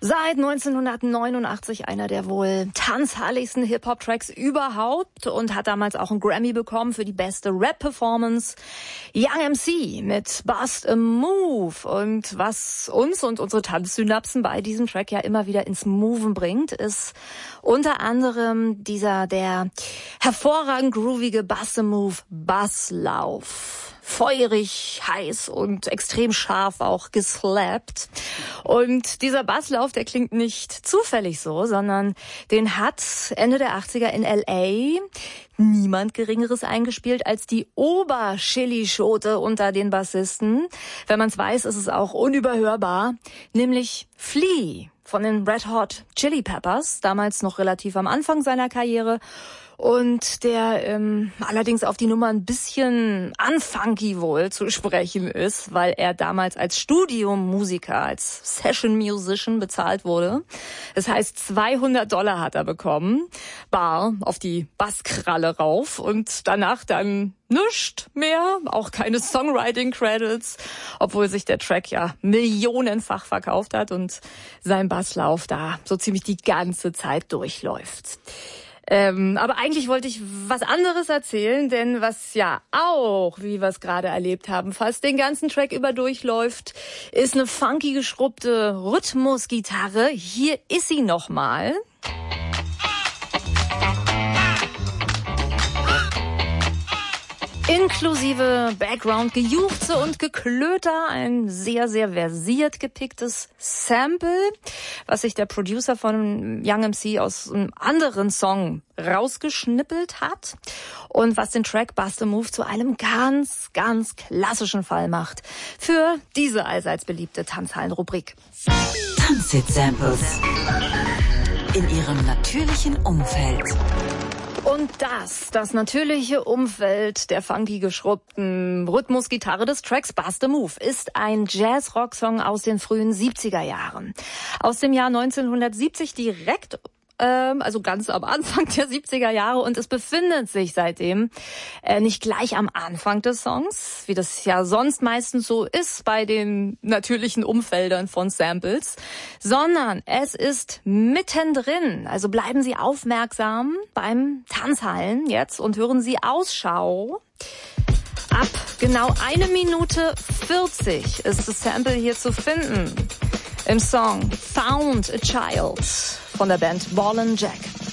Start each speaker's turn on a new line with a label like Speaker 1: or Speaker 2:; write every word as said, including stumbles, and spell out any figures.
Speaker 1: Seit neunzehnhundertneunundachtzig einer der wohl tanzhalligsten Hip-Hop-Tracks überhaupt und hat damals auch einen Grammy bekommen für die beste Rap-Performance. Young M C mit Bust a Move. Und was uns und unsere Tanzsynapsen bei diesem Track ja immer wieder ins Moven bringt, ist unter anderem dieser, der hervorragend groovige Bust a Move Basslauf. Feurig, heiß und extrem scharf auch geslappt. Und dieser Basslauf, der klingt nicht zufällig so, sondern den hat Ende der achtziger in L A niemand Geringeres eingespielt als die Oberchili-Schote unter den Bassisten. Wenn man es weiß, ist es auch unüberhörbar, nämlich Flea von den Red Hot Chili Peppers, damals noch relativ am Anfang seiner Karriere. Und der ähm, allerdings auf die Nummer ein bisschen unfunky wohl zu sprechen ist, weil er damals als Studiomusiker, als Session Musician bezahlt wurde. Das heißt, zweihundert Dollar hat er bekommen, bar auf die Basskralle rauf und danach dann nischt mehr, auch keine Songwriting-Credits, obwohl sich der Track ja millionenfach verkauft hat und sein Basslauf da so ziemlich die ganze Zeit durchläuft. Ähm, aber eigentlich wollte ich was anderes erzählen, denn was ja auch, wie wir es gerade erlebt haben, fast den ganzen Track über durchläuft, ist eine funky geschrubbte Rhythmusgitarre. Hier ist sie nochmal. Inklusive Background-Gejuchze und Geklöter, ein sehr, sehr versiert gepicktes Sample, was sich der Producer von Young M C aus einem anderen Song rausgeschnippelt hat und was den Track Bust a Move zu einem ganz, ganz klassischen Fall macht für diese allseits beliebte Tanzhallen-Rubrik.
Speaker 2: Tanzhit-Samples in ihrem natürlichen Umfeld.
Speaker 1: Und das, das natürliche Umfeld der funky geschrubbten Rhythmusgitarre des Tracks Bust a Move, ist ein Jazz-Rock-Song aus den frühen siebziger Jahren. Aus dem Jahr neunzehnhundertsiebzig direkt, ähm, also ganz am Anfang der siebziger Jahre, und es befindet sich seitdem äh, nicht gleich am Anfang des Songs, wie das ja sonst meistens so ist bei den natürlichen Umfeldern von Samples, sondern es ist mittendrin. Also bleiben Sie aufmerksam beim Tanzhallen jetzt und hören Sie Ausschau. Ab genau eine Minute vierzig ist das Sample hier zu finden im Song Found a Child von der Band Ball and Jack.